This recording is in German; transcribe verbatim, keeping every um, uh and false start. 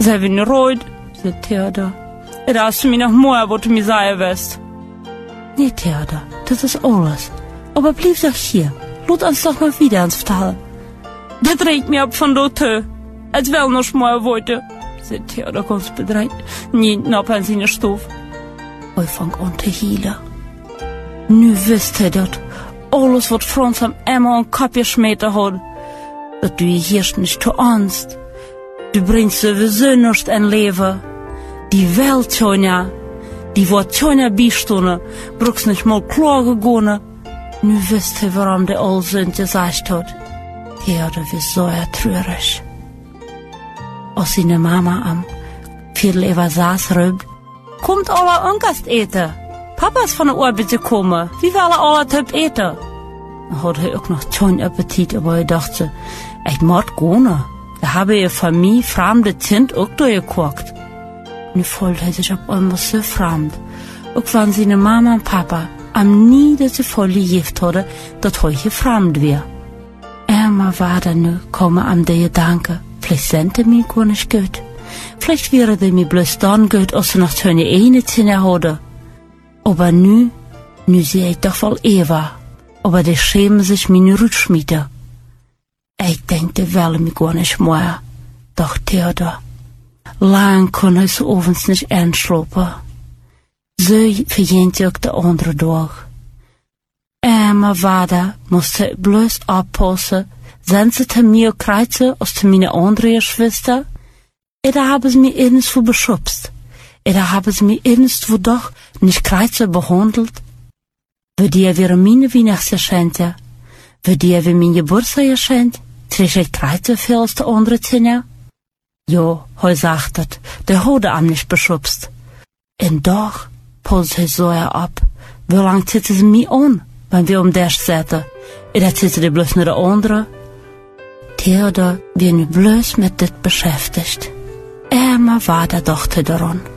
Sei wie ne Reut, sagt Theodor. Da hast du mir noch mehr, wo du mir sagen wirst. Nee, Theodor, das ist alles. Aber bleib doch hier. Lass uns doch mal wieder ins Tal. Das regt mir ab von dort, als wel noch mal wollte, sagt Theodor ganz bedreht, nieten ab an seine Stufe. Ich fang an zu hielen. Nu wist hij dat alles wat Franz hem immer an Kopf geschmeten hat. Dat du hier nicht zu Angst. Du bringst sowieso nicht ein Leben. Die Welt, Tanja, die wird Tanja beistunden, brauchst nicht mal klar gegangen. Nu wist hij warum der all sind gesagt hat. Theodor war so traurig. Als seine Mama am Viertel über saß rübt, kommt alle Ungast eten. Papa ist von der Arbeit gekommen. Wie wollen alle Typ eten? Dann hat er auch noch keinen Appetit, aber er dachte, ich mag gehen. Da habe ich von mir fremde Kind auch durchgeguckt. Nu fühlt er sich auf einmal so fremd. Auch wenn seine Mama und Papa am nie das voll geliebt hatten, dass heute fremd wäre. Einmal war da nu, komme am der Gedanke, vielleicht sind er mir gar nicht gut. Vielleicht wäre er mir bloß dann gut, als er noch keine eine Zähne hatte. Aber nu, nu sehe ich doch wohl Eva. Aber die schämen sich meine Rutschmiete. Ich denke, die wollen mich gar nicht mehr. Doch Theodor, lang kann ich so abends nicht einschlafen. So verjähnt auch der andere Tag. Immer weiter musste ich bloß abpassen, sind sie zu mir kreuzen als zu meinen anderen Schwestern. Oder haben sie mich irgendwo beschubst. Oder haben sie mich irgendwo doch nicht kreuzen behandelt. Für die wäre meine Weihnachtsgeschenke. Für die wäre mein Geburtstagsgeschenk. Trisch ich kreuzen viel als die anderen Zähne. Jo, er sagt das, der hat ihn nicht beschubst. Und doch pulst er so ab. Wie lang zieht sie mich an, wenn wir um das sitzen? Oder zieht sie bloß nur der andere? Theodor wird nu bloß mit das beschäftigt. Immer war der Tochter daran.